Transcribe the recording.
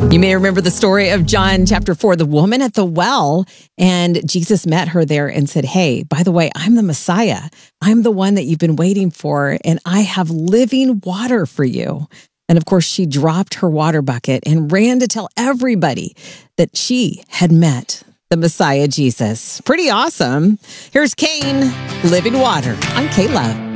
You may remember the story of John chapter 4, the woman at the well, and Jesus met her there and said, "Hey, by the way, I'm the Messiah. I'm the one that you've been waiting for, and I have living water for you." And of course, she dropped her water bucket and ran to tell everybody that she had met the Messiah, Jesus. Pretty awesome. Here's Kane, Living Water on K-Love.